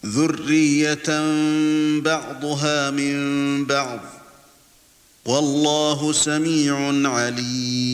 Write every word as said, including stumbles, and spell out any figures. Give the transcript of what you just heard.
ذُرِّيَّةً بَعْضُهَا مِن بَعْضٍ ۗ وَاللَّهُ سَمِيعٌ عَلِيمٌ.